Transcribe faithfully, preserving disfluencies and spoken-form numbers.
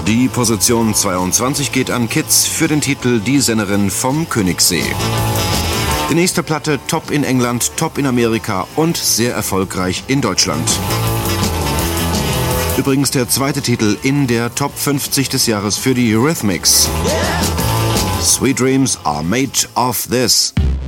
Die Position zweiundzwanzig geht an Kids für den Titel Die Sennerin vom Königssee. Die nächste Platte top in England, top in Amerika und sehr erfolgreich in Deutschland. Übrigens der zweite Titel in der Top fünfzig des Jahres für die Eurythmics. Sweet Dreams are made of this.